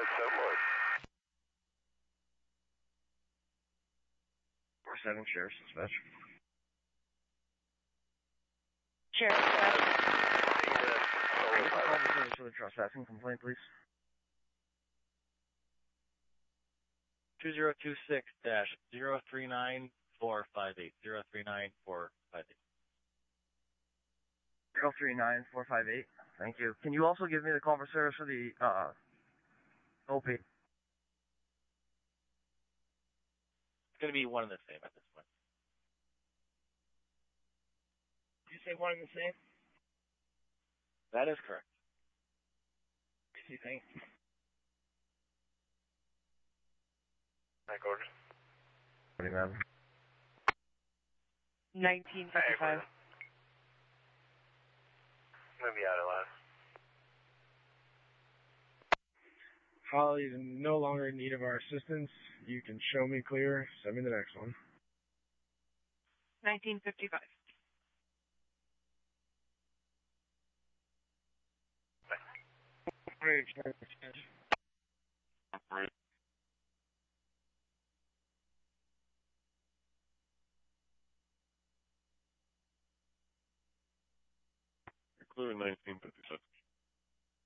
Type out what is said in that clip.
4-7 Sheriff's Dispatch. Sheriff's Dispatch. Call the service for the trespassing complaint, please. 2026-039458. 039458. 039458. Thank you. Can you also give me the call for service for the OP? It's going to be one and the same at this point. Did you say one and the same? That is correct. Thanks. Hi, Gordon. What do you have? 1955. I'm going to be out of line. Holly is no longer in need of our assistance. You can show me clear. Send me the next one. 1955. Clear 1956.